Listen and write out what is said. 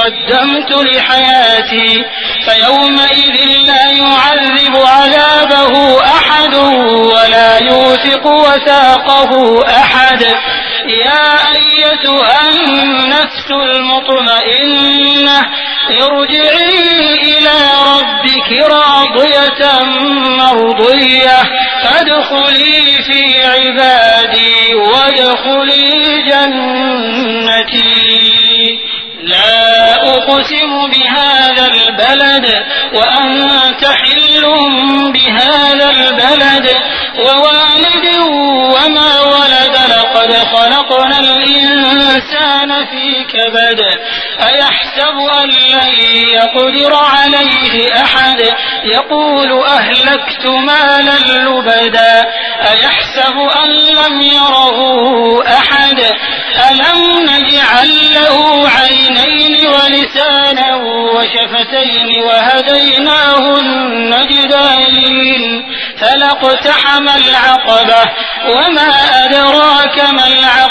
قدمت لحياتي فيومئذ لا يعذب عذابه أحد ولا يوثق وثاقه أحد. يا أيتها النفس المطمئنة ارجعي إلى ربك راضية مرضية فادخلي في عبادي وادخلي جنتي. لا أقسم بهذا البلد وأنت حل بهذا البلد ووالد وما ولد لقد خلقنا الإنسان في كبد. أيحسب أن لن يقدر عليه أحد يقول أهلكت مالا لبدا أيحسب أن لم يره أحد ألم نجعل له عينين ولسانا وشفتين وهديناه النجدين فلا اقتحم العقبة وما أدراك ما العقبة